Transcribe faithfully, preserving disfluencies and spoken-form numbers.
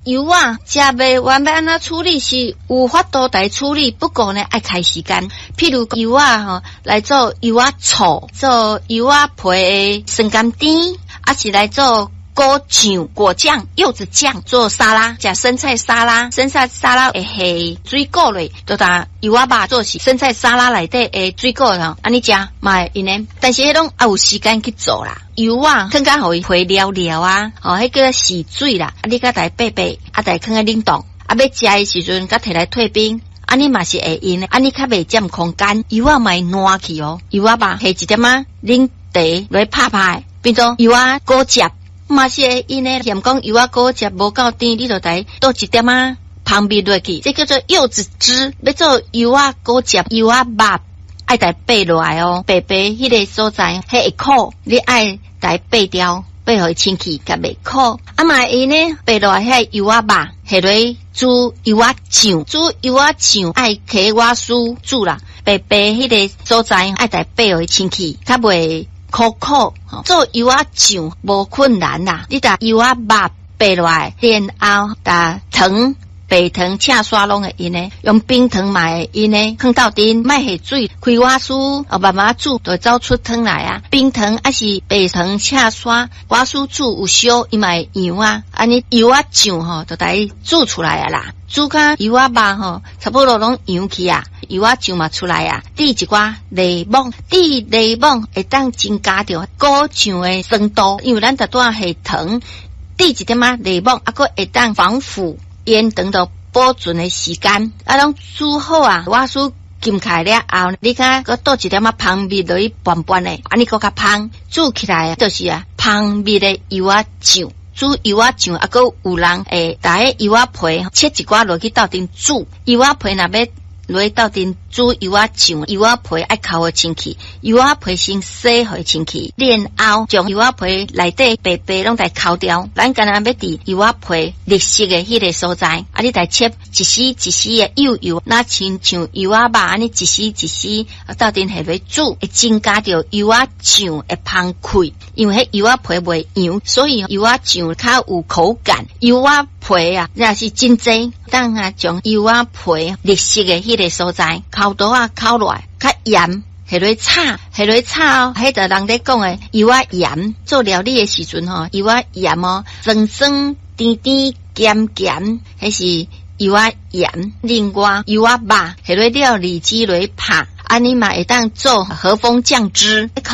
油啊，食袂完要安怎处理是有法度来处理，不过呢爱开时间。譬如油啊吼，来做油啊醋，做油啊皮的酸甘甜，啊是来做果酱、果酱、柚子酱，做沙拉，食生菜沙拉，生菜沙拉会下水果类，就当油啊肉做是生菜沙拉内底的水果吼，安尼食嘛会用呢。但是迄种也有时间去做啦。油啊，更加互伊皮了了啊，哦，迄叫洗水啦，啊，你甲来掰掰，啊，来放在冷冻，啊，要食的时阵，甲摕来退冰，安尼嘛是会用的，安尼较袂占空间。油啊嘛会烂去哦，油啊吧下一点啊，冷茶来拍拍，变做油啊果汁。嘛是会因呢，嫌讲油啊果汁无够甜，你就来倒一点啊芳味落去，这叫做柚子汁。要做油啊果汁、油啊肉，爱来掰落来哦，白白迄个所在，迄会苦，你爱来掰掉，掰互清气，甲袂苦。啊嘛因呢，掰落来迄油啊肉，下落煮油啊酱，煮油啊酱爱起瓦斯煮啦，白白迄个所在爱来掰互清气，较袂。苦苦做油啊酱无困难啦，你打油啊肉掰落来，然后打糖、白糖、赤沙拢会用呢，用冰糖嘛会用呢，放到丁，莫下水，开瓦斯，哦慢慢煮，就会走出汤来啊。冰糖还是白糖、赤沙，瓦斯煮有烧，伊嘛会样啊。安尼油啊酱吼，就来煮出来啊啦。煮甲油啊肉吼，差不多拢样去啊。油啊酱嘛出来啊，滴一寡柠檬，滴柠檬会当增加着果酱的酸度，因为咱逐段下糖，滴一点啊柠檬，啊，佫会当防腐延长到保存的时间。啊，拢煮好啊，瓦斯金开了后，你看佫倒一点啊芳味落去拌拌的，安尼佫较香，煮起来就是啊芳味的油啊酱。煮油啊酱，啊，佫有人会打迄油啊皮切一寡落去斗阵煮，油啊皮若要落去斗阵煮油啊酱，油啊皮爱烤互清气，油啊皮先洗互清气，然后将油啊皮内底白白拢来烤掉。咱干那要伫油啊皮绿色的迄个所在，啊，你来切一丝一丝的幼幼，那亲像油啊肉安尼一丝一丝，啊，斗阵下落煮，会增加着油啊酱的香气。因为迄油啊皮袂痒，所以油啊酱较有口感。油啊皮啊，也是真济，当啊将油啊皮绿色的迄个所在烤刀啊烤落来，较盐下落炒，下落炒哦，迄个人咧讲的油啊盐，做料理的时阵吼，油啊盐哦，酸酸甜甜咸咸，迄是油啊盐。另外油啊肉下落了荔枝落拍，安尼嘛会当做和风酱汁。